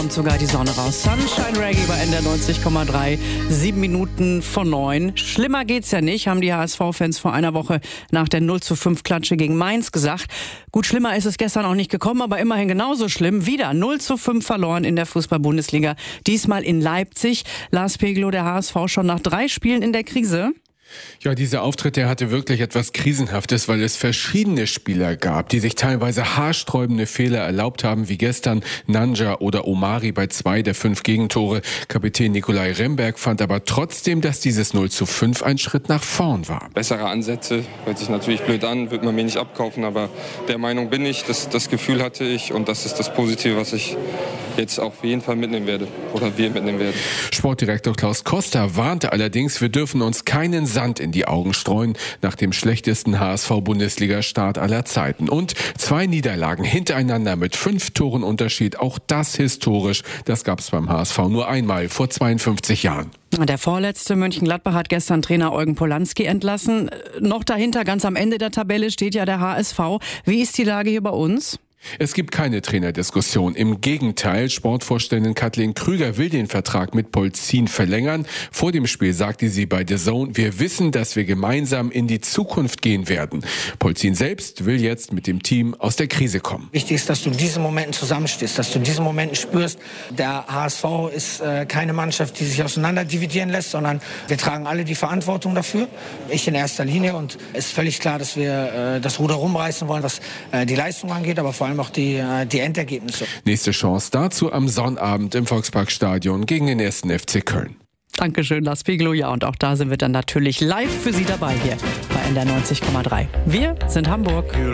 Kommt sogar die Sonne raus. Sunshine Reggae bei NDR 90,3, 7 Minuten vor 9. Schlimmer geht's ja nicht, haben die HSV-Fans vor einer Woche nach der 0:5 Klatsche gegen Mainz gesagt. Gut, schlimmer ist es gestern auch nicht gekommen, aber immerhin genauso schlimm. Wieder 0:5 verloren in der Fußball-Bundesliga. Diesmal in Leipzig. Lars Peglow, der HSV, schon nach 3 Spielen in der Krise. Ja, dieser Auftritt, der hatte wirklich etwas Krisenhaftes, weil es verschiedene Spieler gab, die sich teilweise haarsträubende Fehler erlaubt haben, wie gestern Nanja oder Omari bei 2 der 5 Gegentore. Kapitän Nikolai Remberg fand aber trotzdem, dass dieses 0:5 ein Schritt nach vorn war. Bessere Ansätze, hört sich natürlich blöd an, wird man mir nicht abkaufen, aber der Meinung bin ich, das Gefühl hatte ich und das ist das Positive, was ich jetzt auf jeden Fall mitnehmen werde oder wir mitnehmen werden. Sportdirektor Klaus Koster warnte allerdings, wir dürfen uns keinen Sand in die Augen streuen nach dem schlechtesten HSV-Bundesliga-Start aller Zeiten. Und 2 Niederlagen hintereinander mit 5 Toren Unterschied, auch das historisch. Das gab es beim HSV nur einmal vor 52 Jahren. Der vorletzte Mönchengladbach hat gestern Trainer Eugen Polanski entlassen. Noch dahinter, ganz am Ende der Tabelle, steht ja der HSV. Wie ist die Lage hier bei uns? Es gibt keine Trainerdiskussion. Im Gegenteil, Sportvorständin Kathleen Krüger will den Vertrag mit Polzin verlängern. Vor dem Spiel sagte sie bei The Zone, wir wissen, dass wir gemeinsam in die Zukunft gehen werden. Polzin selbst will jetzt mit dem Team aus der Krise kommen. Wichtig ist, dass du in diesen Momenten zusammenstehst, dass du in diesen Momenten spürst, der HSV ist keine Mannschaft, die sich auseinander dividieren lässt, sondern wir tragen alle die Verantwortung dafür. Ich in erster Linie, und es ist völlig klar, dass wir das Ruder rumreißen wollen, was die Leistung angeht, aber vor allem auch die Endergebnisse. Nächste Chance dazu am Sonnabend im Volksparkstadion gegen den 1. FC Köln. Dankeschön, Lars Peglow. Ja, und auch da sind wir dann natürlich live für Sie dabei hier bei NDR 90,3. Wir sind Hamburg.